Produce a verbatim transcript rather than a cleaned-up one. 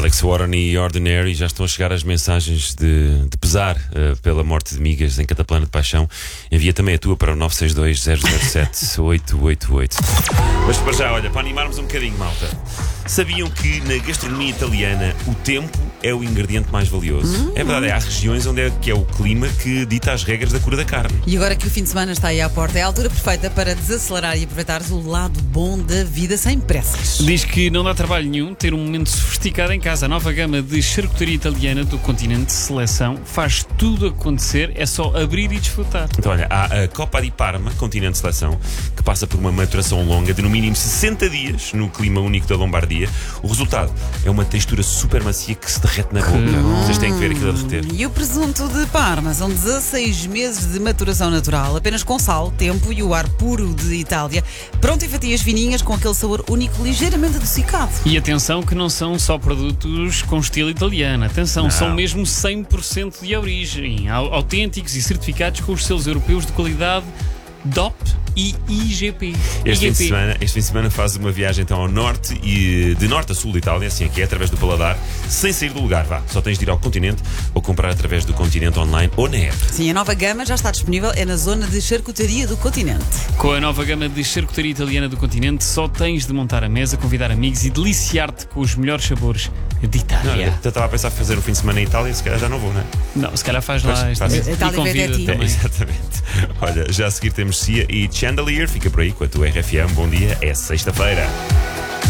Alex Warren e Ordinary. Já estão a chegar as mensagens de, de pesar uh, pela morte de migas em Cataplana de Paixão. Envia também a tua para o nove seis dois, zero zero sete, oito oito oito. Mas para já, olha, para animarmos um bocadinho, malta, sabiam que na gastronomia italiana o tempo é o ingrediente mais valioso? Hum. É verdade, há regiões onde é que é o clima que dita as regras da cura da carne. E agora que o fim de semana está aí à porta, é a altura perfeita para desacelerar e aproveitares o lado bom da vida sem pressas. Diz que não dá trabalho nenhum ter um momento sofisticado em casa. A nova gama de charcutaria italiana do Continente Seleção faz tudo acontecer, é só abrir e desfrutar. Então, olha, há a Coppa di Parma, Continente Seleção, que passa por uma maturação longa de no mínimo sessenta dias no clima único da Lombardia. O resultado é uma textura super macia que se derrete na boca. Hum. Vocês têm que ver aquilo a derreter. E o presunto de Parma são dezasseis meses de maturação natural, apenas com sal, tempo e o ar puro de Itália. Pronto, em fatias fininhas com aquele sabor único, ligeiramente adocicado. E atenção que não são só produtos com estilo italiano. Atenção, não. São mesmo cem por cento de origem, autênticos e certificados com os selos europeus de qualidade D O P e I G P. Este fim, de semana, este fim de semana faz uma viagem então ao norte e de norte a sul da Itália, assim aqui é, através do paladar, sem sair do lugar, vá. Só tens de ir ao Continente ou comprar através do Continente online ou na app. Sim, a nova gama já está disponível, é na zona de charcutaria do Continente. Com a nova gama de charcutaria italiana do Continente, só tens de montar a mesa, convidar amigos e deliciar-te com os melhores sabores de Itália. Não, eu estava a pensar em fazer um fim de semana em Itália, se calhar já não vou, não é? Não, se calhar faz lá pois, este Itália e convida ti. É, exatamente. Olha, já a seguir temos Cia e Chandelier. Fica por aí com a tua R F M. Bom dia, é sexta-feira.